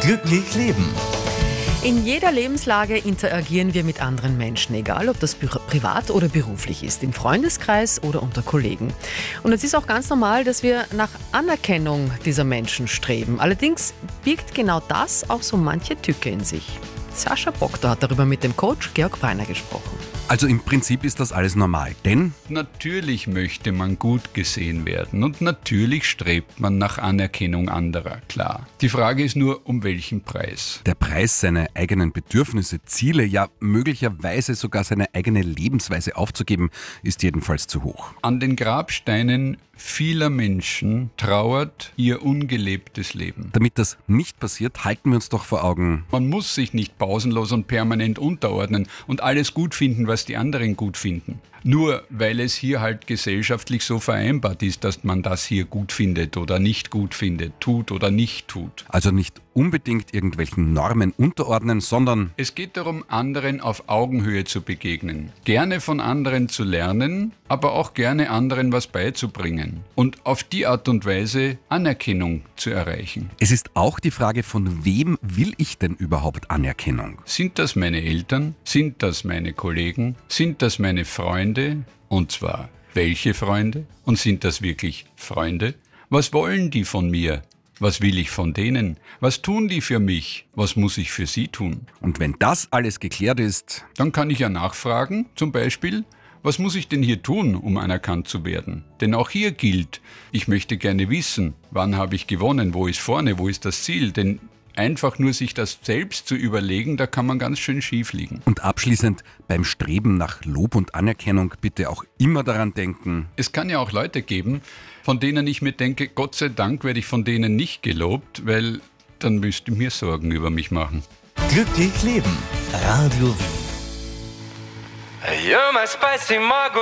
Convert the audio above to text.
Glücklich leben. In jeder Lebenslage interagieren wir mit anderen Menschen, egal ob das privat oder beruflich ist, im Freundeskreis oder unter Kollegen. Und es ist auch ganz normal, dass wir nach Anerkennung dieser Menschen streben. Allerdings birgt genau das auch so manche Tücke in sich. Sascha Bogda hat darüber mit dem Coach Georg Breiner gesprochen. Also im Prinzip ist das alles normal, denn Natürlich möchte man gut gesehen werden und natürlich strebt man nach Anerkennung anderer, klar. Die Frage ist nur, um welchen Preis? der Preis, seine eigenen Bedürfnisse, Ziele, ja möglicherweise sogar seine eigene Lebensweise aufzugeben, ist jedenfalls zu hoch. An den Grabsteinen vieler Menschen trauert ihr ungelebtes Leben. Damit das nicht passiert, halten wir uns doch vor Augen, Man muss sich nicht pausenlos und permanent unterordnen und alles gut finden, was die anderen gut finden. Nur weil es hier halt gesellschaftlich so vereinbart ist, dass man das hier gut findet oder nicht gut findet, tut oder nicht tut. also nicht unbedingt irgendwelchen Normen unterordnen, sondern Es geht darum, anderen auf Augenhöhe zu begegnen. Gerne von anderen zu lernen, aber auch gerne anderen was beizubringen. Und auf die Art und Weise Anerkennung zu erreichen. es ist auch die Frage, von wem will ich denn überhaupt Anerkennung? Sind das meine Eltern? Sind das meine Kollegen? Sind das meine Freunde? Und zwar, welche Freunde? Und sind das wirklich Freunde? Was wollen die von mir? Was will ich von denen? Was tun die für mich? Was muss ich für sie tun? Und wenn das alles geklärt ist, Dann kann ich ja nachfragen, zum Beispiel, was muss ich denn hier tun, um anerkannt zu werden? Denn auch hier gilt, ich möchte gerne wissen, wann habe ich gewonnen, wo ist vorne, wo ist das Ziel? Denn einfach nur sich das selbst zu überlegen, da kann man ganz schön schief liegen. und abschließend beim Streben nach Lob und Anerkennung bitte auch immer daran denken, Es kann ja auch Leute geben, von denen ich mir denke, Gott sei Dank werde ich von denen nicht gelobt, weil dann müsste ich mir Sorgen über mich machen. Glücklich leben. Radio Wien. You're my spicy margarita.